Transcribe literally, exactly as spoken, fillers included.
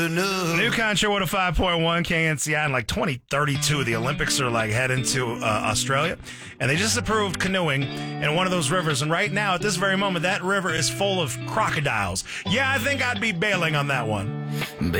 New country with a five point one K N C I in like twenty thirty-two. The Olympics are like heading to uh, Australia, and they just approved canoeing in one of those rivers. And right now, at this very moment, that river is full of crocodiles. Yeah, I think I'd be bailing on that one.